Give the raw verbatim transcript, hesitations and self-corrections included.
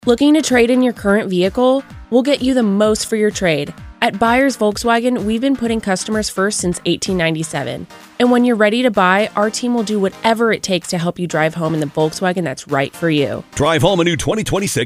Looking to trade in your current vehicle? We'll get you the most for your trade. At Buyers Volkswagen, we've been putting customers first since eighteen ninety-seven. And when you're ready to buy, our team will do whatever it takes to help you drive home in the Volkswagen that's right for you. Drive home a new twenty twenty-six